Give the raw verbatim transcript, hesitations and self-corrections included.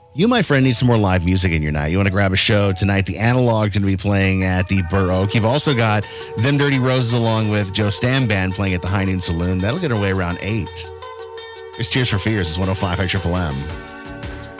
You, my friend, need some more live music in your night. You want to grab a show tonight? The Analog going to be playing at the Burr Oak. You've also got Them Dirty Roses along with Joe Stam Band playing at the High Noon Saloon. That'll get our way around eight. Here's Tears for Fears. It's one oh five at Triple M.